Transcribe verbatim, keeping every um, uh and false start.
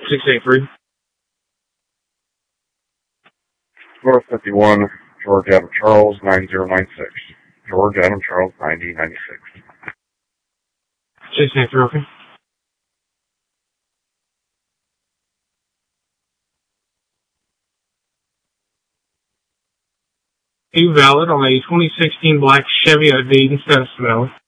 six eight three. North fifty-one, George Adam Charles, nine zero nine six. George Adam Charles, ninety ninety-six. six eight three, okay. Valid on a twenty sixteen black Chevy at the Edenstead Valley.